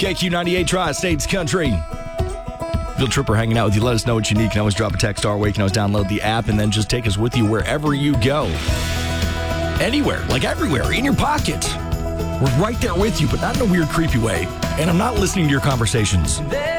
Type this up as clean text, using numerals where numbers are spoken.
KQ98 Tri-States Country. Field Tripper hanging out with you. Let us know what you need. You can always drop a text our way. You can always download the app and then just take us with you wherever you go. Anywhere, like everywhere, in your pocket. We're right there with you, but not in a weird, creepy way. And I'm not listening to your conversations.